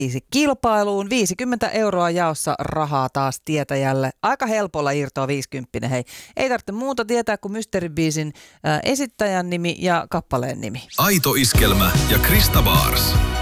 kilpailuun. 50 € jaossa rahaa taas tietäjälle. Aika helpolla irtoa 50. Hei, ei tarvitse muuta tietää kuin Mystery-biisin esittäjän nimi ja kappaleen nimi. Aito Iskelmä ja Krista Baars.